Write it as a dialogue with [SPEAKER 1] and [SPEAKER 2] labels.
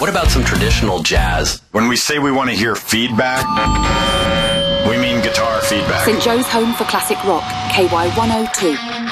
[SPEAKER 1] What about some traditional jazz?
[SPEAKER 2] When we say we want to hear feedback, we mean guitar feedback.
[SPEAKER 3] St Joe's Home for Classic Rock, KY 102.